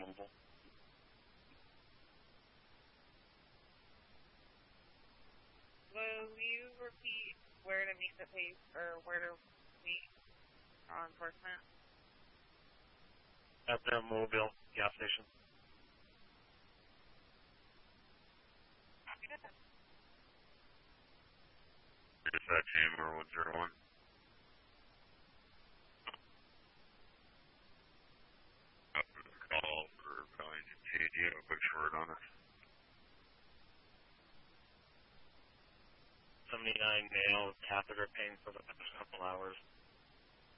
mobile. Will you repeat where to meet the pace or where to meet law enforcement? At the Mobile gas station. Dispatch Hammer 101. After the call for Valiant, do you have a quick short on it? 79 male, catheter pain for the past couple hours.